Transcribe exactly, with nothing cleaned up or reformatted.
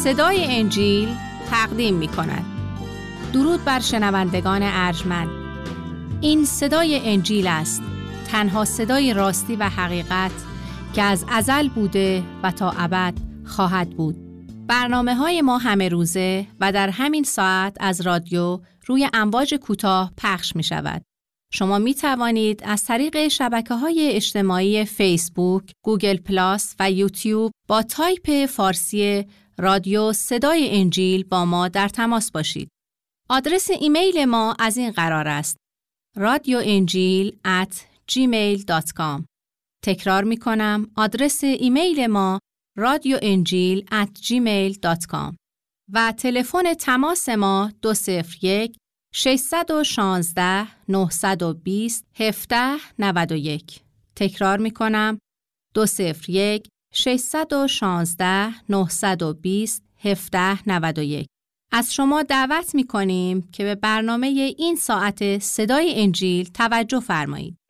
صدای انجیل تقدیم می کند. درود بر شنوندگان ارجمند. این صدای انجیل است، تنها صدای راستی و حقیقت که از ازل بوده و تا ابد خواهد بود. برنامه های ما همه روزه و در همین ساعت از رادیو روی امواج کوتاه پخش می شود. شما می توانید از طریق شبکه‌های اجتماعی فیسبوک، گوگل پلاس و یوتیوب با تایپ فارسی رادیو صدای انجیل با ما در تماس باشید. آدرس ایمیل ما از این قرار است: رادیو انجیل ات جیمیل دات کام. تکرار می کنم، آدرس ایمیل ما رادیو انجیل ات جیمیل دات کام و تلفن تماس ما دو صفر یک ششصد و شانزده نهصد و بیست هفده نود و یک. تکرار می کنم، دو صفر یک ششصد و شانزده نهصد و بیست هفده نود و یک. از شما دعوت می کنیم که به برنامه این ساعت صدای انجیل توجه فرمایید.